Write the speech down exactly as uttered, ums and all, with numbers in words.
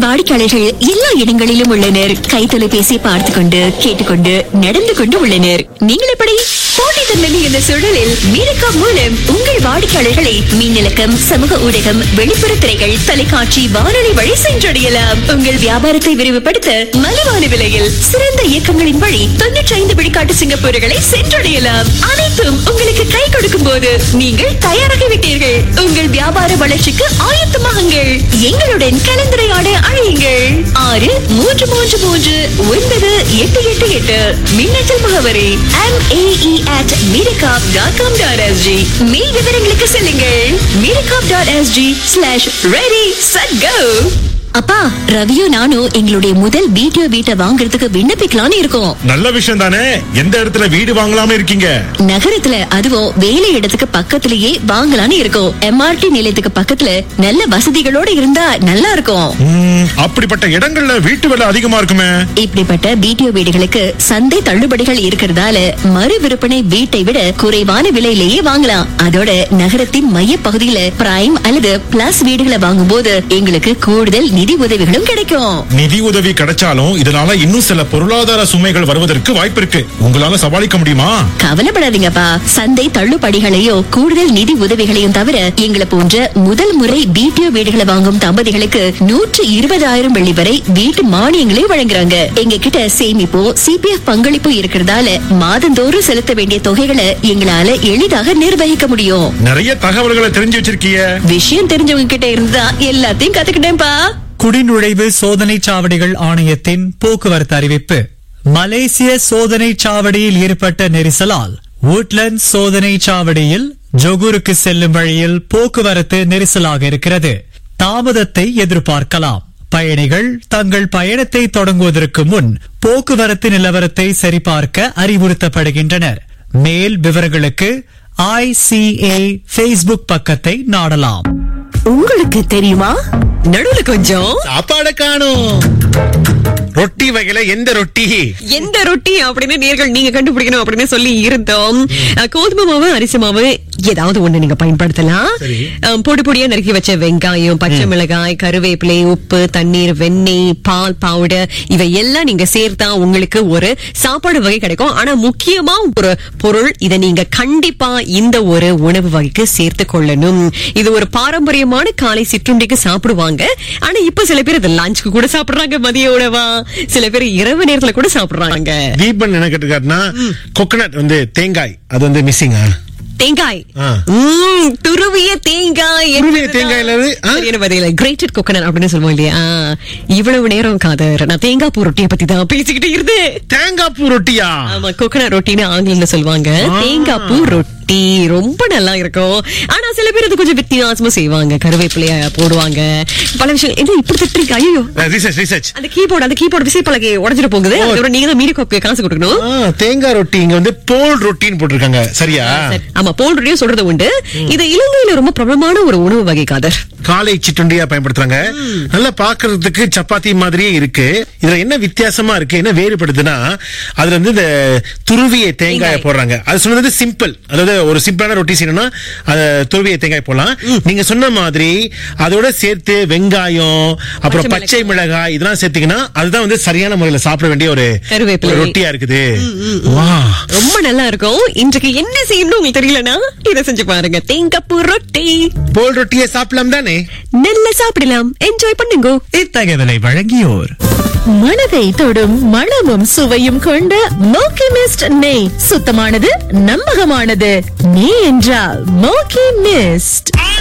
வாடிக்கையாளர்கள் எல்லா இடங்களிலும் உள்ளனர். கைத்தொலைபேசி பார்த்து கொண்டு கேட்டுக்கொண்டு நடந்து கொண்டு உள்ளனர். நீங்கள் எப்படி? போட்டித்தன்மை என்ற சூழலில் மீரக்கா மூலம் உங்கள் வாடிக்கையாளர்களை மின்னலக்கம், சமூக ஊடகம், வெளிப்புற திரைகள், தொலைக்காட்சி, வானொலி வழி சென்றடையலாம். உங்கள் வியாபாரத்தை விரிவுபடுத்த மலிவான விலையில் சிறந்த இயக்கங்களின் வழி தொன்னூற்றி ஐந்து விழுக்காட்டு சிங்கப்பூர்களை சென்றடையலாம். அனைத்தும் உங்களுக்கு கை கொடுக்கும் போது நீங்கள் தயாராகிவிட்டீர்கள். உங்கள் வியாபார வளர்ச்சிக்கு ஆயத்தமாகுங்கள். எங்களுடன் கலந்துரையாட அழையுங்கள். ஆறு மூன்று மூன்று மூன்று ஒன்பது எட்டு எட்டு எட்டு. மின்னஞ்சல் முகவரி M A E at miracop dot com dot s g. மேல் விவரங்களுக்கு செல்லுங்கள். miracop dot s g slash ready set go. அப்பா, ரவியும் நானும் எங்களுடைய முதல் வீடியோ வீட்டை வாங்குறதுக்கு விண்ணப்பிக்கலாம்னு இருக்கோம். நல்ல விஷயம் தானே. எந்த இடத்துல வீடு வாங்கலாம்னு இருக்கீங்க? நகரத்துல, அதுவும் வேலை இடத்துக்கு பக்கத்திலேயே வாங்கலாம்னு இருக்கோம். எம்ஆர்டி நிலையத்துக்கு பக்கத்துல நல்ல வசதிகளோட இருந்தா நல்லா இருக்கும். அப்படிப்பட்ட இடங்கள்ல வீட்டு விலை அதிகமா இருக்குமே. இப்படிப்பட்ட வீடியோ வீடுகளுக்கு சந்தை தள்ளுபடிகள் இருக்கிறதால மறு விற்பனை வீட்டை விட குறைவான விலையிலேயே வாங்கலாம். அதோட நகரத்தின் மைய பகுதியில பிரைம் அல்லது பிளஸ் வீடுகளை வாங்கும் போது எங்களுக்கு கூடுதல் நிதி உதவிகளும் கிடைக்கும். நிதி உதவி கிடைச்சாலும் இதனால இன்னும் சில பொருளாதார சுமைகள் வருவதற்கு வாய்ப்பு இருக்கு. உங்களால சமாளிக்க முடியுமா? கவலைப்படாதீங்கப்பா. சந்தை தள்ளுபடிகளையோ கூடுதல் நிதி உதவிகளையும் தவிர எங்களை போன்ற முதல் முறை வீடியோ வீடுகளை வாங்கும் தம்பதிகளுக்கு நூற்று இருபதாயிரம் வெள்ளி வரை வீட்டு மானியங்களை வழங்குறாங்க. எங்க கிட்ட சேமிப்போ சிபிஎஃப் பங்களிப்பு இருக்கிறதால மாதந்தோறும் செலுத்த வேண்டிய தொகைகளை எங்களால எளிதாக நிர்வகிக்க முடியும். நிறைய தகவல்களை தெரிஞ்சு வச்சிருக்கீங்க. விஷயம் தெரிஞ்சவங்க கிட்ட இருந்தா எல்லாத்தையும் கத்துக்கிட்டேன்பா. குடிநுழைவு சோதனை சாவடிகள் ஆணையத்தின் போக்குவரத்து அறிவிப்பு. மலேசிய சோதனை சாவடியில் ஏற்பட்ட நெரிசலால் வூட்லண்ட் சோதனை சாவடியில் ஜொகூருக்கு செல்லும் வழியில் போக்குவரத்து நெரிசலாக இருக்கிறது. தாமதத்தை எதிர்பார்க்கலாம். பயணிகள் தங்கள் பயணத்தை தொடங்குவதற்கு முன் போக்குவரத்து நிலவரத்தை சரிபார்க்க அறிவுறுத்தப்படுகின்றனர். மேல் விவரங்களுக்கு ஐ சி ஏ ஃபேஸ்புக் பக்கத்தை நாடலாம். உங்களுக்கு தெரியுமா, நடுவுல கொஞ்சம் சாப்பாடு காணும். ரொட்டி வகையில எந்த ரொட்டி எந்த ரொட்டி அப்படின்னு நேர்கள் நீங்க கண்டுபிடிக்கணும் அப்படின்னு சொல்லி இருந்தோம். கோதுமை மாவு, அரிசி மாவு ஏதாவது ஒண்ணு நீங்க பயன்படுத்தலாம். பொடி பொடியா நறுக்கி வச்ச வெங்காயம், பச்சை மிளகாய், கருவேப்பிலை, உப்பு, தண்ணீர், வெண்ணெய், பால் பவுடர் இவை எல்லாம் நீங்க சேர்த்தா உங்களுக்கு ஒரு சாப்பாடு வகை கிடைக்கும். ஆனா முக்கியமா ஒரு பொருள், இதை நீங்க கண்டிப்பா இந்த ஒரு உணவு வகைக்கு சேர்த்து கொள்ளணும். இது ஒரு பாரம்பரியமான காலை சிற்றுண்டிக்கு சாப்பிடுவாங்க. ஆனா இப்ப சில பேர் இது லஞ்சுக்கு கூட சாப்பிடுறாங்க, மதிய உணவா. சில பேர் இரவு நேரத்துல கூட சாப்பிடுறாங்க. தீபன் என்ன கேட்டுக்காருன்னா, கோகனட் வந்து தேங்காய் அது வந்து மிஸ்ஸிங்கா. தேங்காய், துருவிய தேங்காய், கிரேட்டட் கோகனட் அப்படின்னு சொல்லுவோம் இல்லையா. இவ்வளவு நேரம் காதர் நான் தேங்காய் பூ ரொட்டியை பத்தி தான் பேசிக்கிட்டு இருந்தேன். தேங்காய் பூ ரொட்டியா? ஆமா, கோகனட் ரொட்டின்னு ஆங்கிலம்ல சொல்லுவாங்க. தேங்காய் பூ ரொட்டி ரொம்ப நல்லா இருக்கும். ஆனா சில பேர் அது கொஞ்சம் வித்தியாசமா செய்வாங்க. கருவேப்பிலைய போடுவாங்க, பல விஷயம். என்ன இப்படி திட்டுறீங்க? ஐயோ, ரிசர்ச் ரிசர்ச் அந்த கீபோர்டு அந்த கீபோர்டு விசைப்பலகை உடைஞ்சிட்டு போகுது. அதுக்கப்புறம் நீங்க தான் மீடியாக்கு காசு கொடுக்கணும். தேங்காய் ரொட்டி இங்க வந்து போல் ரொட்டின்னு போட்டிருக்காங்க. சரியா? ஆமா, போல் ரொட்டியும் சொல்றது உண்டு. இது இலங்கையில ரொம்ப பிரபலமான ஒரு உணவு வகை காதர். காலை சிற்றுண்டியா பயன்படுத்துறாங்க. நல்லா பாக்குறதுக்கு சப்பாத்தி மாதிரியே இருக்கு. இதுல என்ன வித்தியாசமா இருக்கு, என்ன வேறுபடுதுன்னா, அதுல வந்து இந்த துருவிய தேங்காய் போடுறாங்க. அது சொன்னது சிம்பிள். அதாவது ஒரு சிம்பிளான ரொட்டி செய்யணும்னா அது துருவிய தேங்காய் போடலாம். நீங்க சொன்ன மாதிரி அதோட சேர்த்து வெங்காயம், அப்புறம் பச்சை மிளகாய் இதெல்லாம் சேர்த்தீங்கன்னா அதுதான் வந்து சரியான முறையில சாப்பிட வேண்டிய ஒரு ரொட்டியா இருக்குது. ரொம்ப நல்லா இருக்கும். இன்றைக்கு என்ன செய்யணும் உங்களுக்கு தெரியலனா இதை செஞ்சு பாருங்க. தேங்காய் பூ ரொட்டி, போல் ரொட்டியை சாப்பிடலாம் தானே? நல்லா சாப்பிடலாம். என்ஜாய் பண்ணுங்க. இத்தகவலை வழங்கியோர் மனதை தொடும் மணமும் சுவையும் கொண்ட மோக்கி மிஸ்ட் நெய். சுத்தமானது, நம்பகமானது. நெய் என்றால் மோக்கி மிஸ்ட்.